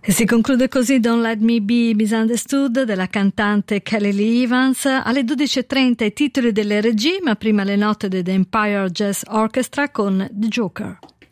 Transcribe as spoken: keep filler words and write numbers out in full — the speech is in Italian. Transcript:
E si conclude così Don't Let Me Be Misunderstood della cantante Kelly Lee Evans. Alle dodici e trenta i titoli delle regie, ma prima le note dell'Empire Jazz Orchestra con The Joker.